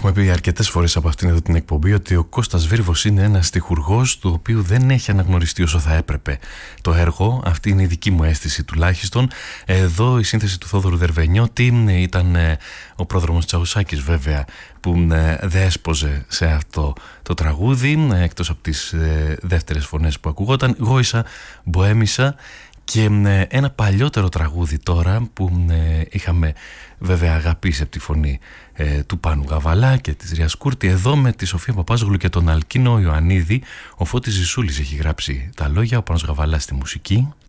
Έχουμε πει αρκετές φορές από αυτήν εδώ την εκπομπή ότι ο Κώστας Βίρβος είναι ένας στιχουργός του οποίου δεν έχει αναγνωριστεί όσο θα έπρεπε το έργο. Αυτή είναι η δική μου αίσθηση τουλάχιστον. Εδώ η σύνθεση του Θόδωρου Δερβενιώτη, ήταν ο πρόδρομος Τσαουσάκης βέβαια που δέσποζε σε αυτό το τραγούδι, εκτός από τις δεύτερες φωνές που ακουγόταν, Γόησα, Μποέμισα. Και ένα παλιότερο τραγούδι τώρα που είχαμε βέβαια αγαπήσει από τη φωνή του Πάνου Γαβαλά και της Ρίας Κούρτη, εδώ με τη Σοφία Παπάζογλου και τον Αλκίνο Ιωαννίδη. Ο Φώτης Ζησούλης έχει γράψει τα λόγια, ο Πάνος Γαβαλάς στη μουσική.